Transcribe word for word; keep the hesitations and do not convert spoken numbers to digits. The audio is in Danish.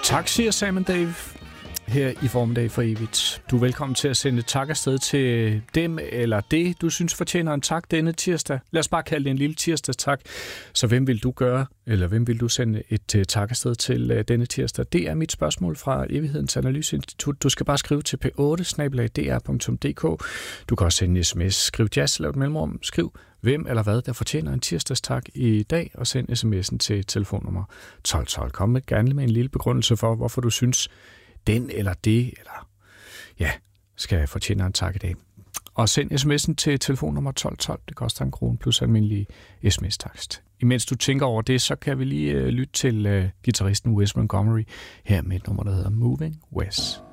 Tak, siger Sam Dave her i Formiddag for evigt. Du er velkommen til at sende tak afsted til dem eller det, du synes fortjener en tak denne tirsdag. Lad os bare kalde det en lille tirsdagstak. Så hvem vil du gøre, eller hvem vil du sende et uh, tak afsted til uh, denne tirsdag? Det er mit spørgsmål fra Evighedens Analyseinstitut. Du skal bare skrive til p otte snabel-a d r punktum d k. Du kan også sende en sms. Skriv jazz, lav et mellemrum. Skriv hvem eller hvad, der fortjener en tirsdagstak i dag, og send sms'en til telefonnummer tolv tolv. Kom med gerne med en lille begrundelse for, hvorfor du synes, den eller det, eller ja, skal fortjene en tak i dag. Og send sms'en til telefonnummer tolv tolv. Det koster en krone plus almindelig sms-takst. Imens du tænker over det, så kan vi lige uh, lytte til uh, guitaristen Wes Montgomery her med et nummer, der hedder Moving West.